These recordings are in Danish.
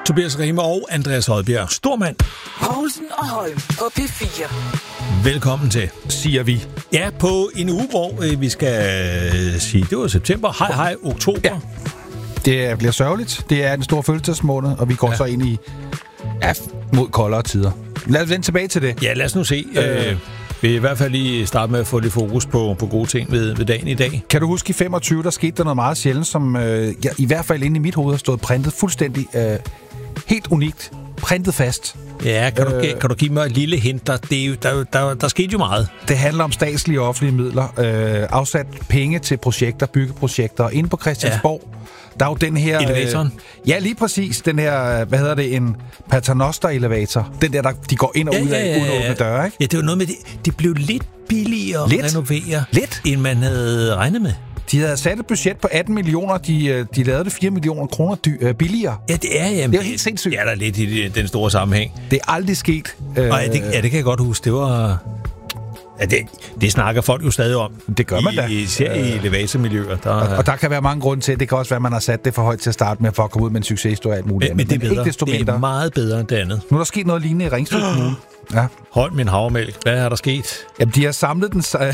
Tobias Rehme og Andreas Odbjerg. Stormand. Poulsen og Holm på P4. Velkommen til, siger vi. Ja, på en uge, hvor vi skal sige, det var september. Hej, oktober. Ja. Det bliver sørgeligt. Det er en stor følelsesmåned, og vi går så ind i mod koldere tider. Lad os vende tilbage til det. Ja, lad os nu se. Vi i hvert fald lige starte med at få lidt fokus på gode ting ved dagen i dag. Kan du huske i 25, der skete der noget meget sjældent, som i hvert fald inde i mit hoved har stået printet fuldstændig helt unikt, printet fast. Ja, kan du give mig et lille hint? Der skete jo meget. Det handler om statslige og offentlige midler. Afsat penge til projekter, byggeprojekter. Inde på Christiansborg, der er jo den her... Elevatoren? Ja, lige præcis. Den her, en paternoster-elevator. Den der de går ind og ud af uden åbne døre, ikke? Ja, det var noget med det blev lidt billigere at renovere, end man havde regnet med. De havde sat et budget på 18 millioner. De lavede det 4 millioner kroner billigere. Ja, det er jamen. Det er helt sindssygt. Ja, der er lidt i den store sammenhæng. Det er aldrig sket. Det kan jeg godt huske. Det var... Ja, det snakker folk jo stadig om. Det gør man da. Især i elevatormiljøer. Og der kan være mange grunde til. Det kan også være, at man har sat det for højt til at starte med, for at komme ud med en succeshistorie og alt muligt. Men det er bedre. Det er meget bedre end det andet. Nu er der sket noget lignende i Ringsted Kommune. Ja. Hold min havremælk. Hvad er der sket? Jamen, de har samlet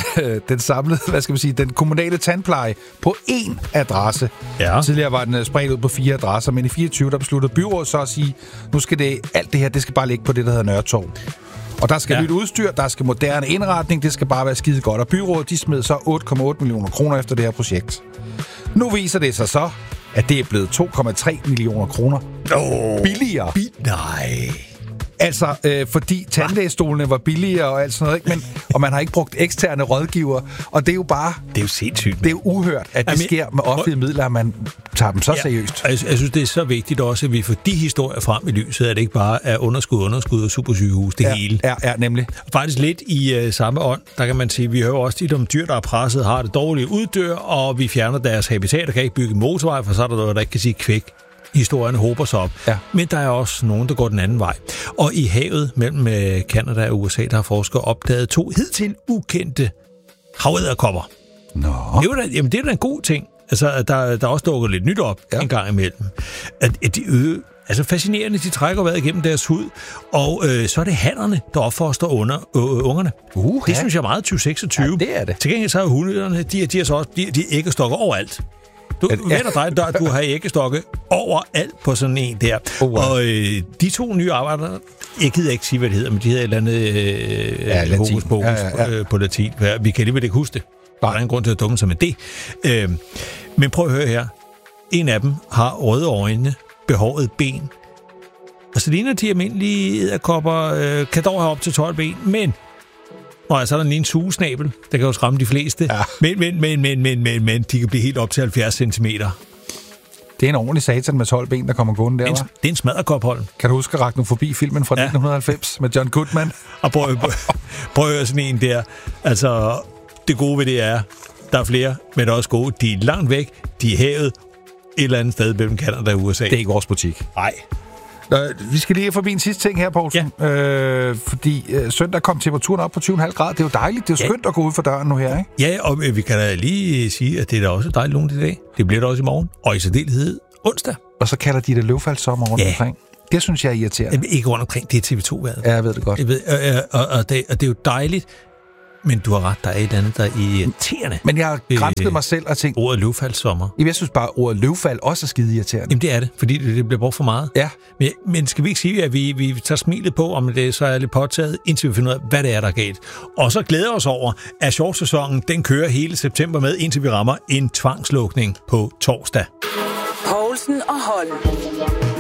den kommunale tandpleje på én adresse. Ja. Tidligere var den spredt ud på 4 adresser, men i 24 der besluttede byrådet så at sige, nu skal alt det her, det skal bare ligge på det, der hedder Nørretorv. Og der skal nyt udstyr, der skal moderne indretning, det skal bare være skide godt. Og byrådet, de smed så 8,8 millioner kroner efter det her projekt. Nu viser det sig så, at det er blevet 2,3 millioner kroner billigere. Nej. Altså, fordi tandlægestolene var billigere og alt sådan noget, ikke? Og man har ikke brugt eksterne rådgiver, og det er jo bare... Det er jo sindssygt. Det er jo uhørt, at det sker med offentlige midler, at man tager dem så seriøst. Jeg synes, det er så vigtigt også, at vi får de historier frem i lyset, at det ikke bare er underskud og supersygehus, det hele. Ja, nemlig. Faktisk lidt i samme ånd, der kan man sige, vi hører også tit om dyr, der er presset, har det dårlige uddør, og vi fjerner deres habitat og kan ikke bygge motorvej, for så er der noget, der ikke kan sige kvæk. Historierne håber sig op. Ja. Men der er også nogen, der går den anden vej. Og i havet mellem Canada og USA, der har forskere opdaget 2 hidtil ukendte havedderkopper. Nå. Det er da en god ting. Altså, der også dukker lidt nyt op en gang imellem. At de fascinerende, de trækker vejret igennem deres hud, og så er det hannerne, der opfoster ungerne. Det synes jeg er meget 2026. Ja, det er det. Til gengæld så er hunderne, de har så også de æggestokker overalt. Du har æggestokke overalt på sådan en der. Og de 2 nye arbejdere, jeg gider ikke sige, hvad det hedder, men de hedder et eller andet hokus på latin. Vi kan alligevel ikke huske det. Der er en grund til at dumme sig med det. Men prøv at høre her. En af dem har røde øjne, behåret ben. Og så ligner de almindelige edderkopper, kan dog have op til 12 ben, men... så er der lige en sugesnabel, der kan jo skræmme de fleste. Ja. Men de kan blive helt op til 70 cm. Det er en ordentlig satan med 12 ben, der kommer gående der, Det er en smadderkophold. Kan du huske at række forbi filmen fra 1990 med John Goodman? Og prøv at høre sådan en der. Altså, det gode ved det er, der er flere, men der er også gode. De er langt væk, de er havet et eller andet sted mellem Canada og USA. Det er ikke vores butik. Nej. Vi skal lige forbi en sidste ting her, Poulsen. Ja. Fordi søndag kom temperaturen op på 20,5 grader. Det er jo dejligt. Det er jo skønt at gå ud for døren nu her, ikke? Ja, og vi kan da lige sige, at det er da også dejligt lungt i dag. Det bliver det også i morgen. Og i særdeleshed onsdag. Og så kalder de det løvfaldssommer rundt omkring. Det synes jeg er irriterende. Jamen, ikke rundt omkring, det er TV2-vejret. Ja, jeg ved det godt. Og det er jo dejligt. Men du har ret, der er et andet, der er irriterende. Men jeg har grænsket mig selv og tænkt... Ordet løvfaldssommer. Jamen, jeg synes bare, at ordet løvfald også er skide irriterende. Jamen, det er det, fordi det bliver brugt for meget. Ja. Men skal vi ikke sige, at vi tager smilet på, om det så er lidt påtaget, indtil vi finder ud af, hvad det er, der er galt. Og så glæder os over, at shortsæsonen, den kører hele september med, indtil vi rammer en tvangslukning på torsdag. Poulsen og Holm.